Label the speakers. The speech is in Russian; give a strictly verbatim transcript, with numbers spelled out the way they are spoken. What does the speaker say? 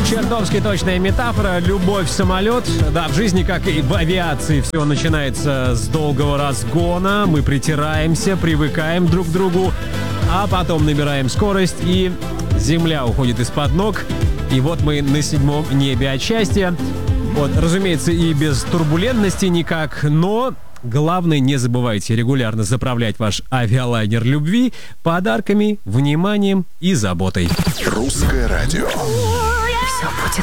Speaker 1: Чертовски точная метафора. Любовь в самолет. Да, в жизни, как и в авиации, все начинается с долгого разгона. Мы притираемся, привыкаем друг к другу, а потом набираем скорость, и земля уходит из-под ног. И вот мы на седьмом небе от счастья. Вот, разумеется, и без турбулентности никак, но главное, не забывайте регулярно заправлять ваш авиалайнер любви подарками, вниманием и заботой.
Speaker 2: Русское радио.
Speaker 3: Все будет